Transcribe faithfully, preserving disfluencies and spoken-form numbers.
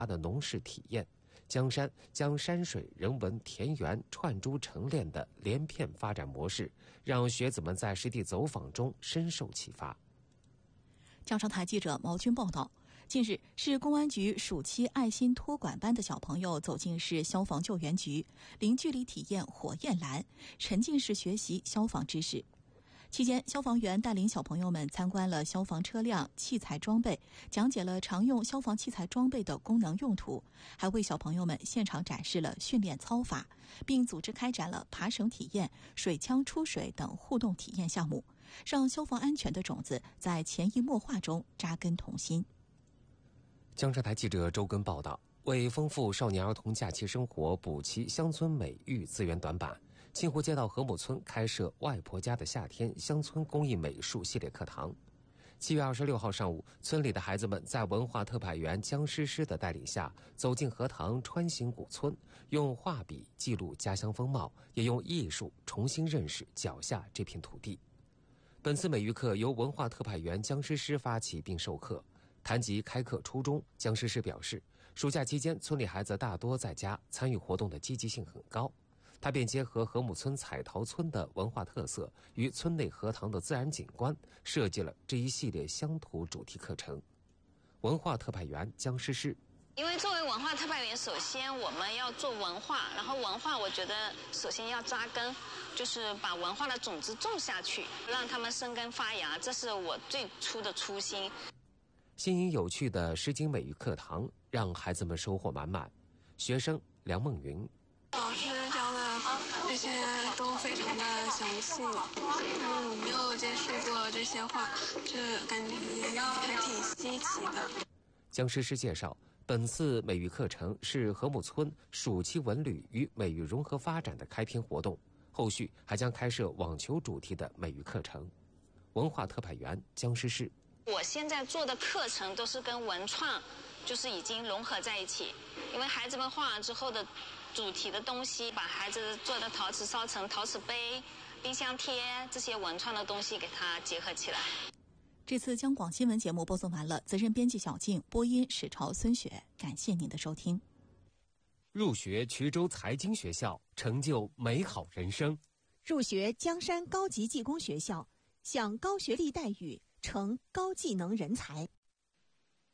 的农事体验。江山将山水、人文、田园串珠成链的连片发展模式，让学子们在实地走访中深受启发。 江商台记者毛军报道，近日，市公安局暑期爱心托管班的小朋友走进市消防救援局，零距离体验火焰蓝，沉浸式学习消防知识。期间，消防员带领小朋友们参观了消防车辆、器材装备，讲解了常用消防器材装备的功能用途，还为小朋友们现场展示了训练操法，并组织开展了爬绳体验、水枪出水等互动体验项目，让消防安全的种子在潜移默化中扎根童心。 江浙台记者周根报道，为丰富少年儿童假期生活，补齐乡村美育资源短板，清湖街道和睦村开设外婆家的夏天乡村工艺美术系列课堂。七月二十六号上午，村里的孩子们在文化特派员姜诗诗的带领下，走进荷塘，穿行古村，用画笔记录家乡风貌，也用艺术重新认识脚下这片土地。本次美育课由文化特派员姜诗诗发起并授课。谈及开课初衷，姜诗诗表示，暑假期间村里孩子大多在家，参与活动的积极性很高。他便结合和睦村彩陶村的文化特色与村内荷塘的自然景观，设计了这一系列乡土主题课程。文化特派员姜诗诗， 因为作为文化特派员，首先我们要做文化，然后文化我觉得首先要扎根，就是把文化的种子种下去，让他们生根发芽，这是我最初的初心。 新颖有趣的诗经美育课堂让孩子们收获满满。学生梁梦云， 老师教的这些都非常的详细，嗯，我没有接触过这些画，这感觉还挺稀奇的。 姜诗诗介绍，本次美育课程是和睦村暑期文旅与美育融合发展的开篇活动，后续还将开设网球主题的美育课程。文化特派员姜诗诗， 我现在做的课程都是跟文创就是已经融合在一起，因为孩子们画完之后的主题的东西，把孩子做的陶瓷烧成陶瓷杯、冰箱贴这些文创的东西给它结合起来。 这次江广新闻节目播送完了，责任编辑小静，播音史朝孙雪，感谢您的收听。 入学衢州财经学校，成就美好人生； 入学江山高级技工学校，享高学历待遇，成高技能人才。